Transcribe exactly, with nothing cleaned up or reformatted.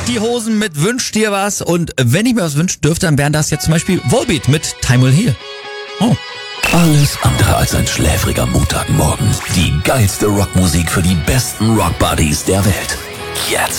Die Hosen mit Wünsch dir was. Und wenn ich mir was wünschen dürfte, dann wären das jetzt zum Beispiel Volbeat mit Time Will Heal. Oh. Alles andere als ein schläfriger Montagmorgen. Die geilste Rockmusik für die besten Rockbuddies der Welt. Jetzt.